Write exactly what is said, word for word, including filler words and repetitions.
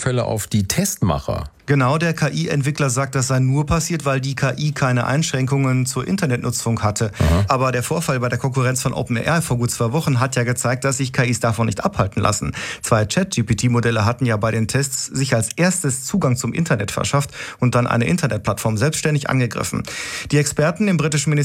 Überfälle auf die Testmacher. Genau, der K I-Entwickler sagt, das sei nur passiert, weil die K I keine Einschränkungen zur Internetnutzung hatte. Aha. Aber der Vorfall bei der Konkurrenz von OpenAI vor gut zwei Wochen hat ja gezeigt, dass sich K Is davon nicht abhalten lassen. Zwei Chat-G P T-Modelle hatten ja bei den Tests sich als erstes Zugang zum Internet verschafft und dann eine Internetplattform selbstständig angegriffen. Die Experten im britischen Ministerium